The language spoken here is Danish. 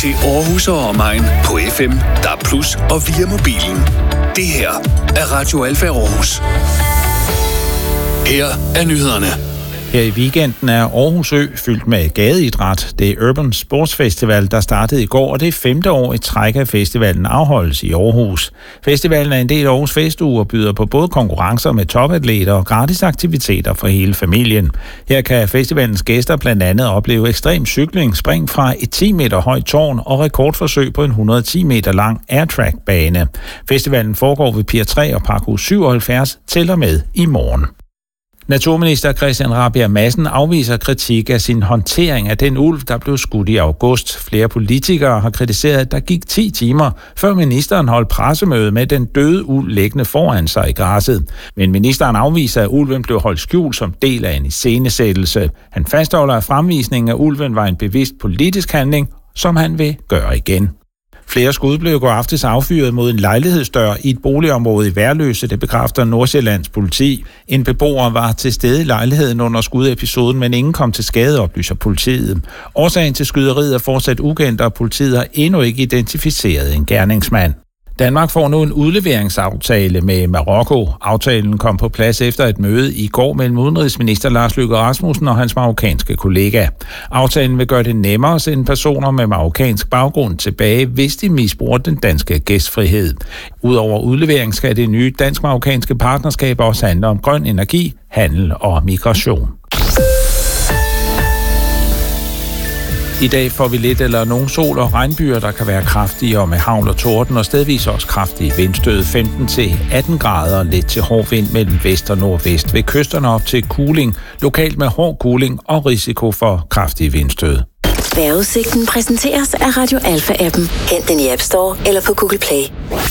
til Aarhus og omegn på FM, DAB+ og via mobilen. Det her er Radio Alfa Aarhus. Her er nyhederne. Her i weekenden er Aarhus Ø fyldt med gadeidræt. Det er Urban Sports Festival, der startede i går, og det er 5. år i træk, at festivalen afholdes i Aarhus. Festivalen er en del af Aarhus Festuge og byder på både konkurrencer med topatleter og gratis aktiviteter for hele familien. Her kan festivalens gæster blandt andet opleve ekstrem cykling, spring fra et 10 meter højt tårn og rekordforsøg på en 110 meter lang airtrack-bane. Festivalen foregår ved Pier 3 og Parkhus 77 til og med i morgen. Naturminister Christian Rabjerg Madsen afviser kritik af sin håndtering af den ulv, der blev skudt i august. Flere politikere har kritiseret, at der gik 10 timer, før ministeren holdt pressemøde med den døde ulv liggende foran sig i græsset. Men ministeren afviser, at ulven blev holdt skjult som del af en iscenesættelse. Han fastholder, at fremvisningen af ulven var en bevidst politisk handling, som han vil gøre igen. Flere skud blev i går aftes affyret mod en lejlighedsdør i et boligområde i Værløse, det bekræfter Nordsjællands politi. En beboer var til stede i lejligheden under skudepisoden, men ingen kom til skade, oplyser politiet. Årsagen til skyderiet er fortsat ukendt, og politiet har endnu ikke identificeret en gerningsmand. Danmark får nu en udleveringsaftale med Marokko. Aftalen kom på plads efter et møde i går mellem udenrigsminister Lars Løkke Rasmussen og hans marokkanske kollega. Aftalen vil gøre det nemmere at sende personer med marokkansk baggrund tilbage, hvis de misbruger den danske gæstfrihed. Udover udlevering skal det nye dansk-marokkanske partnerskab også handle om grøn energi, handel og migration. I dag får vi lidt eller nogen sol og regnbyer, der kan være kraftige og med hagl og torden, og stedvis også kraftige vindstød 15-18 grader, lidt til hård vind mellem vest og nordvest. Ved kysterne op til kuling, lokalt med hård kuling og risiko for kraftige vindstød. Vejrudsigten præsenteres af Radio Alfa-appen. Hent den i App Store eller på Google Play.